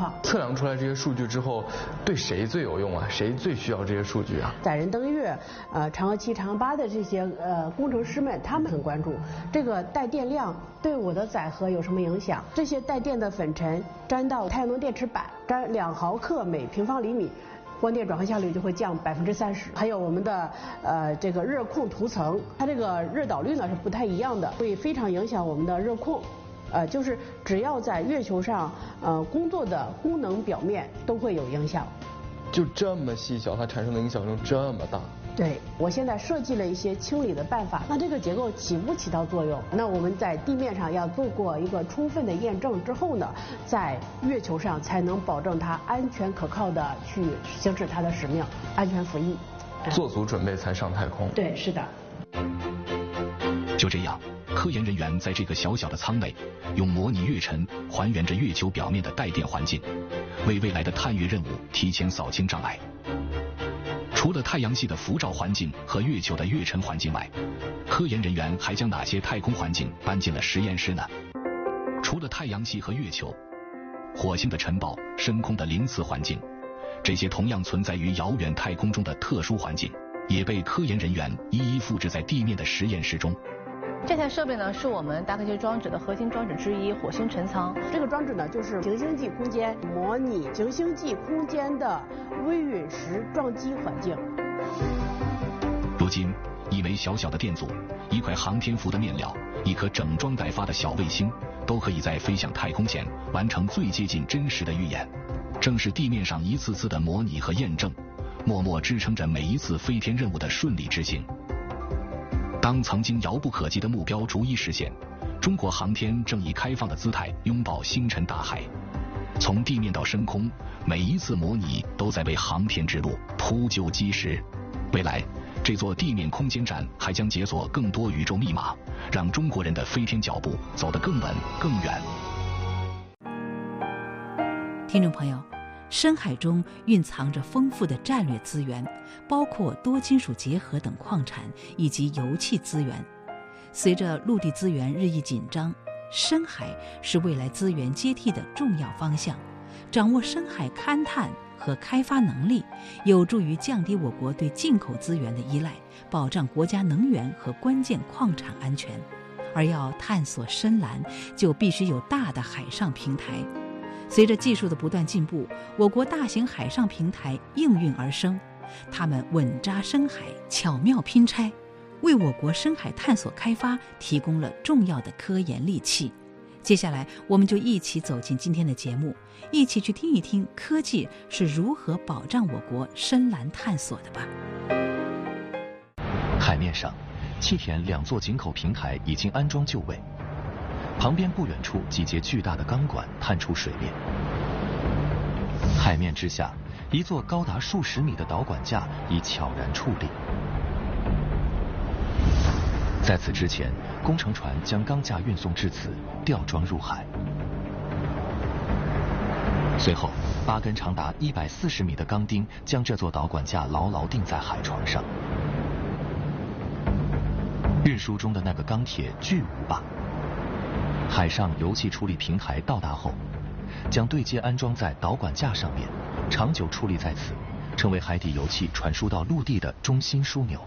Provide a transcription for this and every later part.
况。 测量出来这些数据之后，对谁最有用啊？谁最需要这些数据啊？ 载人登月、嫦娥7、嫦娥8的这些工程师们，他们很关注这个带电量对我的载荷有什么影响。这些带电的粉尘沾到太阳能电池板，沾2毫克每平方厘米。光电转换效率就会降30%，还有我们的这个热控涂层，它这个热导率呢是不太一样的，会非常影响我们的热控。就是只要在月球上工作的功能表面都会有影响。 就这么细小，它产生的影响就这么大。 对，我现在设计了一些清理的办法，那这个结构起不起到作用？那我们在地面上要做过一个充分的验证之后呢，在月球上才能保证它安全可靠的去行使它的使命，安全服役。 做足准备才上太空。 对，是的。 就这样，科研人员在这个小小的舱内，用模拟月尘还原着月球表面的带电环境，为未来的探月任务提前扫清障碍。除了太阳系的辐照环境和月球的月尘环境外，科研人员还将哪些太空环境搬进了实验室呢？除了太阳系和月球，火星的尘暴、深空的鳞次环境，这些同样存在于遥远太空中的特殊环境，也被科研人员一一复制在地面的实验室中。 这台设备呢，是我们大科学装置的核心装置之一——火星尘舱。 这个装置呢，就是行星际空间模拟行星际空间的微陨石撞击环境。 如今，一枚小小的电阻、一块航天服的面料、一颗整装待发的小卫星，都可以在飞向太空前完成最接近真实的预演。正是地面上一次次的模拟和验证，默默支撑着每一次飞天任务的顺利执行。当曾经遥不可及的目标逐一实现，中国航天正以开放的姿态拥抱星辰大海。从地面到深空，每一次模拟都在为航天之路铺就基石。未来，这座地面空间站还将解锁更多宇宙密码，让中国人的飞天脚步走得更稳更远。 听众朋友，深海中蕴藏着丰富的战略资源，包括多金属结合等矿产以及油气资源。随着陆地资源日益紧张，深海是未来资源接替的重要方向。掌握深海勘探和开发能力，有助于降低我国对进口资源的依赖，保障国家能源和关键矿产安全。而要探索深蓝，就必须有大的海上平台。随着技术的不断进步，我国大型海上平台应运而生，它们稳扎深海，巧妙拼拆，为我国深海探索开发提供了重要的科研利器。接下来，我们就一起走进今天的节目，一起去听一听科技是如何保障我国深蓝探索的吧。 海面上，气田2座井口平台已经安装就位，旁边不远处几节巨大的钢管探出水面。海面之下，一座高达数十米的导管架已悄然矗立。在此之前，工程船将钢架运送至此，吊装入海。随后，8根长达140米的钢钉将这座导管架牢牢钉在海床上。运输中的那个钢铁巨无霸。海上油气处理平台到达后，将对接安装在导管架上面，长久矗立在此，成为海底油气传输到陆地的中心枢纽。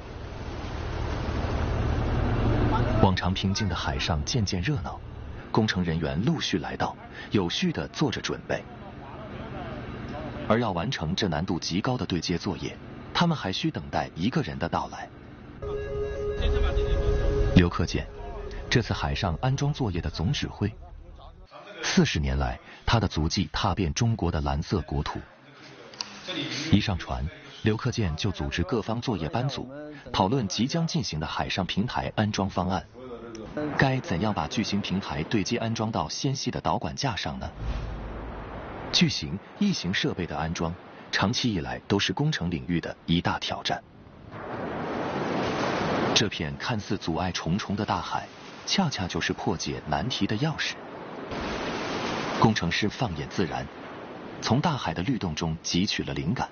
往常平静的海上渐渐热闹，工程人员陆续来到，有序地做着准备。而要完成这难度极高的对接作业，他们还需等待一个人的到来。刘克建，这次海上安装作业的总指挥。40年来，他的足迹踏遍中国的蓝色国土。一上船，刘克建就组织各方作业班组，讨论即将进行的海上平台安装方案。该怎样把巨型平台对接安装到纤细的导管架上呢？巨型、异形设备的安装，长期以来都是工程领域的一大挑战。这片看似阻碍重重的大海，恰恰就是破解难题的钥匙。工程师放眼自然，从大海的律动中汲取了灵感。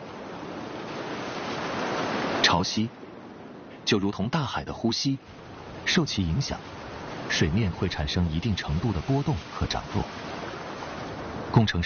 潮汐就如同大海的呼吸，受其影响，水面会产生一定程度的波动和涨落。工程师